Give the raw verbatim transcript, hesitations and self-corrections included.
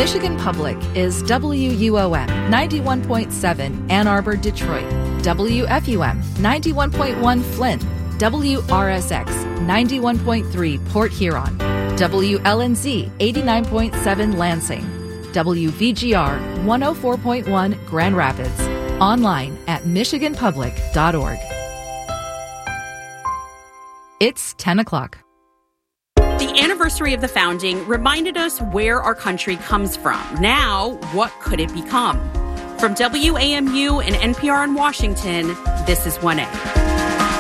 Michigan Public is W U O M ninety-one point seven Ann Arbor, Detroit, W F U M ninety-one point one Flint, W R S X ninety-one point three Port Huron, W L N Z eighty-nine point seven Lansing, W V G R one oh four point one Grand Rapids. Online at michigan public dot org. It's ten o'clock. The anniversary of the founding reminded us where our country comes from. Now, what could it become? From W A M U and N P R in Washington, this is one A.